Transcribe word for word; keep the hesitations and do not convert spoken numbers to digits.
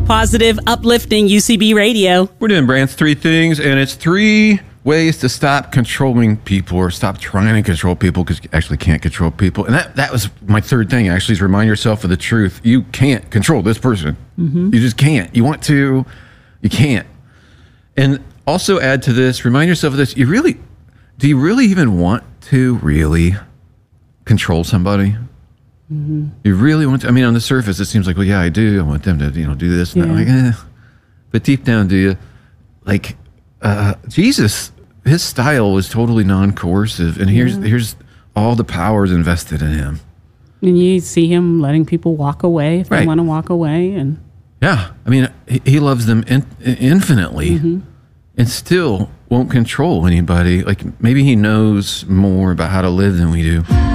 Positive, uplifting U C B radio. We're doing Brandt's three things, and it's three ways to stop controlling people or stop trying to control people, because you actually can't control people. And that, that was my third thing, actually, is remind yourself of the truth. You can't control this person. Mm-hmm. You just can't. You want to, you can't. And also add to this, remind yourself of this. You really, do you really even want to really control somebody? Mm-hmm. You really want to? I mean, on the surface, it seems like, well, yeah, I do. I want them to, you know, do this. And yeah. Like, eh. But deep down, do you? Like, uh, Jesus, his style was totally non-coercive, and here's yeah. here's all the powers invested in him. And you see him letting people walk away if right. they want to walk away, and yeah, I mean, he, he loves them in, infinitely, mm-hmm. and still won't control anybody. Like, maybe he knows more about how to live than we do.